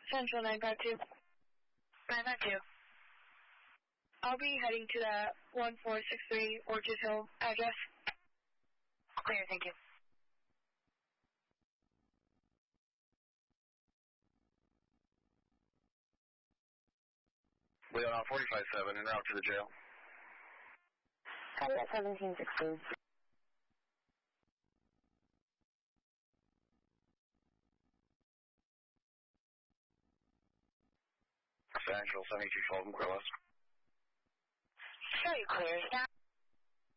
Central 952. 952. I'll be heading to that 1463 Orchard Hill address. Clear, thank you. Leon 45-7 en route to the jail. Copy that 1716. Central 7212 in Quillis. Show you clear.